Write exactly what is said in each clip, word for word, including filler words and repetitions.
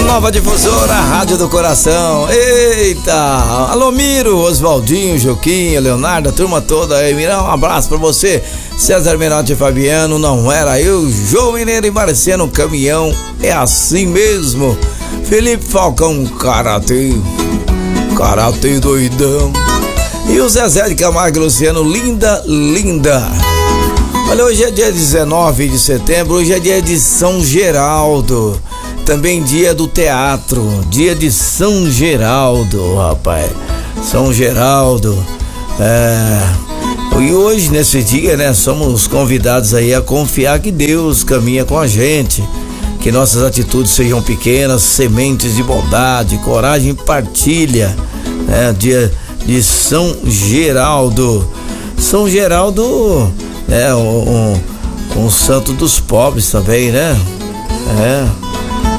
Nova Difusora, Rádio do Coração. Eita! Alô, Miro, Oswaldinho, Joquinho, Leonardo, a turma toda aí. Mirão, um abraço pra você. César Menotti e Fabiano, não era eu. João Mineiro e Marciano, caminhão, é assim mesmo. Felipe Falcão, karatê, karatê doidão. E o Zezé de Camargo e Luciano, linda, linda. Olha, hoje é dia dezenove de setembro, hoje é dia de São Geraldo. Também dia do teatro, dia de São Geraldo, rapaz. São Geraldo. É... E hoje, nesse dia, né, somos convidados aí a confiar que Deus caminha com a gente. Que nossas atitudes sejam pequenas, sementes de bondade, coragem e partilha. Né? Dia de São Geraldo. São Geraldo é um, um, um santo dos pobres também, né? É.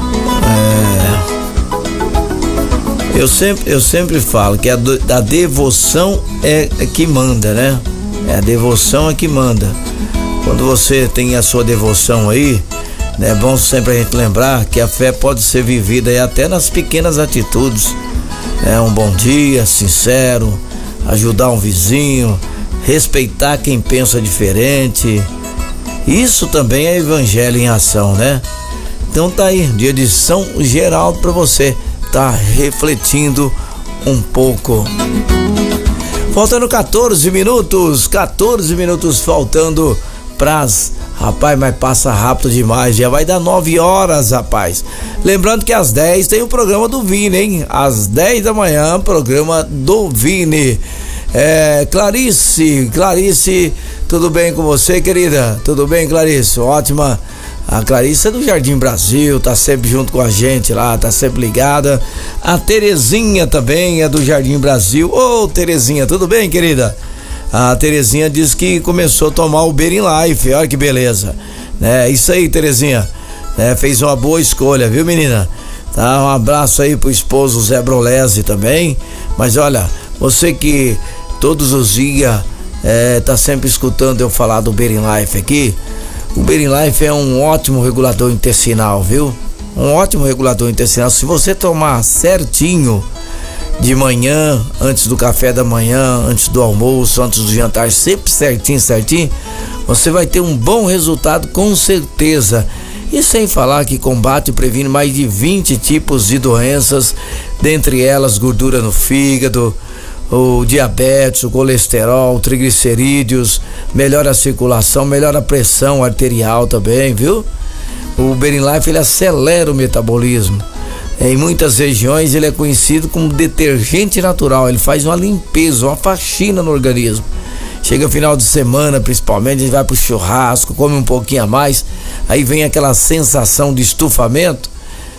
É, eu sempre, eu sempre falo que a, do, a devoção é, é que manda, né? É a devoção é que manda. Quando você tem a sua devoção aí, né, é bom sempre a gente lembrar que a fé pode ser vivida aí até nas pequenas atitudes. Né? Um bom dia, sincero, ajudar um vizinho, respeitar quem pensa diferente. Isso também é evangelho em ação, né? Então tá aí, dia de São Geraldo pra você tá refletindo um pouco. Faltando quatorze minutos, quatorze minutos faltando pras... Rapaz, mas passa rápido demais, já vai dar nove horas, rapaz. Lembrando que às dez tem o programa do Vini, hein? Às dez da manhã, programa do Vini. É, Clarice, Clarice, tudo bem com você, querida? Tudo bem, Clarice? Ótima. A Clarice é do Jardim Brasil, tá sempre junto com a gente lá, tá sempre ligada. A Terezinha também é do Jardim Brasil. Ô, Terezinha, tudo bem, querida? A Terezinha diz que começou a tomar o Berin Life, olha que beleza. É isso aí, Terezinha. É, fez uma boa escolha, viu, menina? Tá, um abraço aí pro esposo Zé Brolese também. Mas olha, você que todos os dias é, tá sempre escutando eu falar do Berin Life aqui. O Berin Life é um ótimo regulador intestinal, viu? Um ótimo regulador intestinal. Se você tomar certinho de manhã, antes do café da manhã, antes do almoço, antes do jantar, sempre certinho, certinho, você vai ter um bom resultado com certeza. E sem falar que combate e previne mais de vinte tipos de doenças, dentre elas gordura no fígado, o diabetes, o colesterol, o triglicerídeos, melhora a circulação, melhora a pressão arterial também, viu? O Berin Life, ele acelera o metabolismo. Em muitas regiões ele é conhecido como detergente natural, ele faz uma limpeza, uma faxina no organismo. Chega final de semana, principalmente, a gente vai pro churrasco, come um pouquinho a mais, aí vem aquela sensação de estufamento,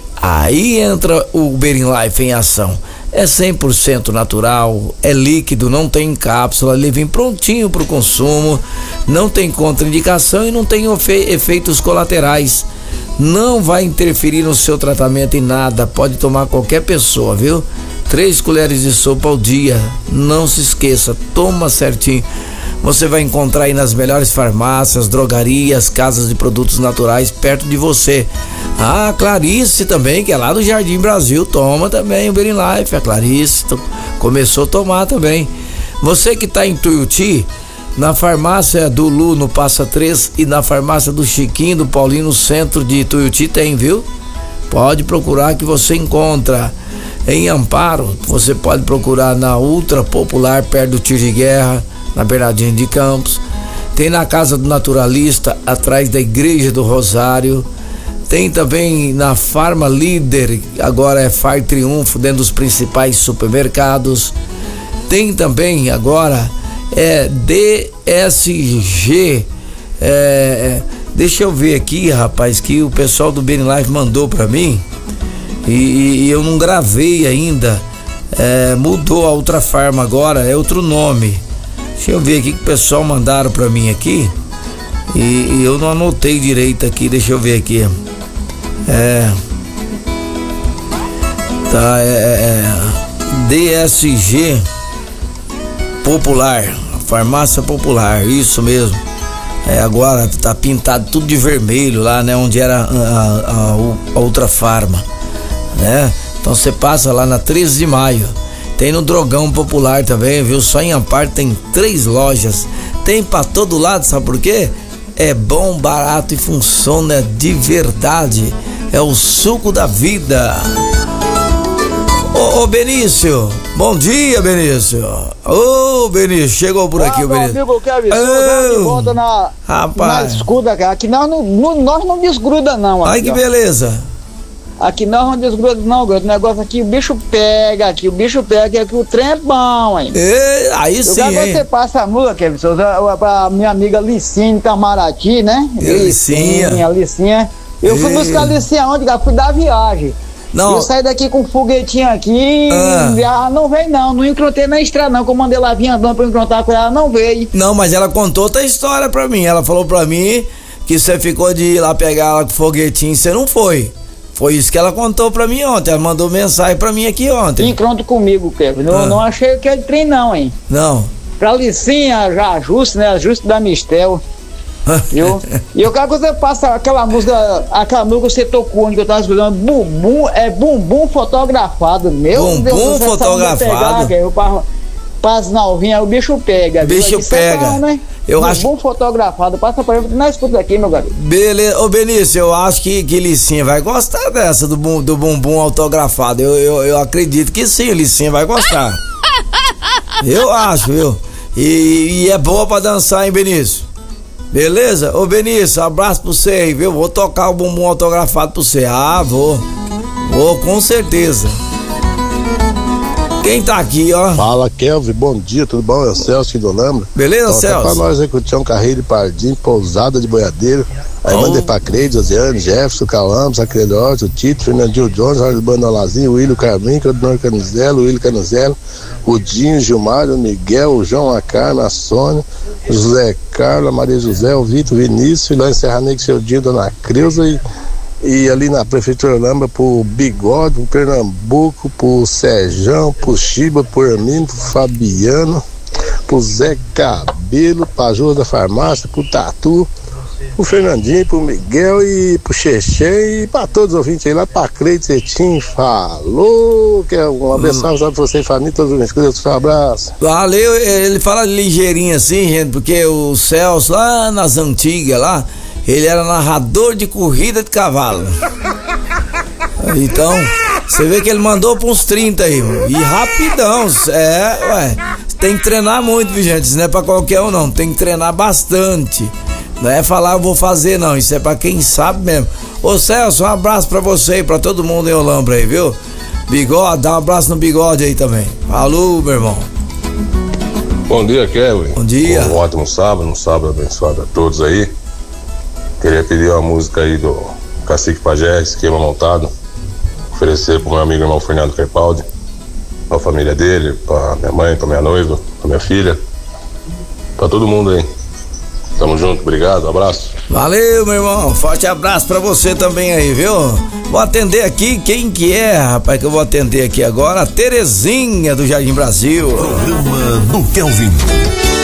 aí entra o Berin Life em ação. É cem por cento natural, é líquido, não tem cápsula, ele vem prontinho para o consumo, não tem contraindicação e não tem efeitos colaterais. Não vai interferir no seu tratamento em nada, pode tomar qualquer pessoa, viu? Três colheres de sopa ao dia, não se esqueça, toma certinho. Você vai encontrar aí nas melhores farmácias, drogarias, casas de produtos naturais perto de você. A Clarice também, que é lá do Jardim Brasil, toma também o Berin Life. A Clarice começou a tomar também. Você que está em Tuiuti, na farmácia do Lu, no Passa Três, e na farmácia do Chiquinho, do Paulinho, no centro de Tuiuti tem, viu? Pode procurar que você encontra. Em Amparo, você pode procurar na Ultra Popular, perto do Tiro de Guerra, na Bernardino de Campos. Tem na Casa do Naturalista, atrás da Igreja do Rosário. Tem também na Farma Líder, agora é Far Triunfo, dentro dos principais supermercados. Tem também agora é D S G. É, deixa eu ver aqui, rapaz, que o pessoal do Berin Life mandou pra mim e, e eu não gravei ainda. É, mudou a Ultra Farma agora, é outro nome. Deixa eu ver aqui que o pessoal mandaram pra mim aqui e, e eu não anotei direito aqui. Deixa eu ver aqui. É, tá, é, é D S G Popular, Farmácia Popular, isso mesmo. É, agora tá pintado tudo de vermelho lá, né? Onde era a, a, a Ultra Farma. né? Então você passa lá na treze de maio. Tem no Drogão Popular também, viu? Só em Amparo tem três lojas. Tem pra todo lado, sabe por quê? É bom, barato e funciona de verdade. É o suco da vida. Ô, ô Benício, bom dia, Benício. Ô, Benício, chegou por aqui, ah, o Benício. Meu amigo Kevin, oh, de volta na, na escuda, cara. Aqui nós não, não, nós não desgruda, não. Ai, aqui, que ó. Beleza. Aqui nós não desgruda, não, garoto. O negócio aqui, o bicho pega aqui, o bicho pega aqui, o trem é bom, hein? E, aí sim, hein? Você passa a mula, Kevin, pra minha amiga Licine Itamaraty, né? Licinha. Licinha. Eu fui buscar a Licinha onde, cara? Fui dar viagem. Não. Eu saí daqui com um foguetinho aqui, ah. ela não veio não, não encontrei na estrada não, que eu mandei ela vir andando pra encontrar com ela, ela não veio. Não, mas ela contou outra história pra mim, ela falou pra mim que você ficou de ir lá pegar ela com foguetinho e você não foi. Foi isso que ela contou pra mim ontem, ela mandou mensagem pra mim aqui ontem. Encontro comigo, Kevin, não, ah. não achei aquele trem não, hein. Não. Pra Licinha, já ajuste, né, ajuste da Mistel. Viu? E eu quero que você passe aquela música, aquela música que você tocou onde eu tava escutando, bumbum, é bumbum fotografado, meu bumbum Deus. Bumbum fotografado. Para as novinhas, o bicho pega. Bicho viu? pega. É bom, né? Eu bumbum acho... fotografado, passa pra mim, nós escuta aqui, meu garoto. Beleza, ô Benício, eu acho que, que Licinha vai gostar dessa, do, bum, do bumbum autografado. Eu, eu, eu acredito que sim, Licinha vai gostar. Eu acho, viu? E, e é boa pra dançar, hein, Benício? Beleza? Ô Benício, abraço pra você aí, viu? Vou tocar o bumbum autografado pra você. Ah, vou. Vou, com certeza. Quem tá aqui, ó? Fala, Kelvin, bom dia, tudo bom? É o Celso aqui do Lambra. Beleza, então, Celso? Pra nós aí, Tião Carreiro de Pardim, Pousada de Boiadeiro. Aí oh. mandei pra Creide, Josiane, Jefferson, Calambos, Acrelócio, Tito, Fernandinho Jones, Jorge Bandolazinho, William Carminho, Cladinor Canizelo, William Canizelo, o Dinho, Gilmário, Miguel, o João, a Carla, a Sônia, José Carlos, Maria José, o Vitor, Vinícius, lá em Serra Negra, seu dia, Dona Creuza e, e ali na Prefeitura Lambra pro Bigode, pro Pernambuco, pro Serjão, pro Chiba, pro Hermínio, pro Fabiano, pro Zé Cabelo, pra Jô da Farmácia, pro Tatu, pro Fernandinho, pro Miguel e pro Xexé e pra todos os ouvintes aí, lá pra Cleide Cetim, falou, que é um abençoado hum. pra você e família, todos os inscritos, um abraço. Valeu, ele fala ligeirinho assim, gente, porque o Celso lá nas antigas lá, ele era narrador de corrida de cavalo. Então, você vê que ele mandou pra uns trinta aí, e rapidão, é, ué, tem que treinar muito, viu, gente, isso não é pra qualquer um não, tem que treinar bastante. Não é falar eu vou fazer não, isso é pra quem sabe mesmo. Ô Celso, um abraço pra você e pra todo mundo em Olambra aí, viu? Bigode, dá um abraço no Bigode aí também. Falou, meu irmão. Bom dia, Kevin. Bom dia. Um ótimo sábado, um sábado abençoado a todos aí. Queria pedir uma música aí do Cacique Pajé, Esquema Montado. Oferecer pro meu amigo irmão Fernando Crepaldi, pra família dele, pra minha mãe, pra minha noiva, pra minha filha, pra todo mundo aí. Tamo junto, obrigado, abraço. Valeu, meu irmão, forte abraço pra você também aí, viu? Vou atender aqui, quem que é, rapaz, que eu vou atender aqui agora? A Terezinha do Jardim Brasil. Programa do Kelvin.